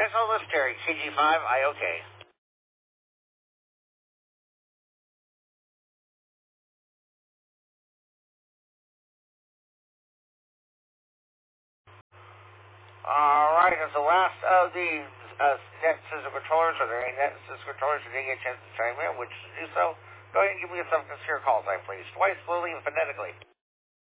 This is Terry, CG5, IOK. Alright, as the last of the net system controllers, are there any net system controllers who didn't get a chance to chime in, which to do so, go ahead and give me a 7 call sign, please. Twice, slowly, and phonetically.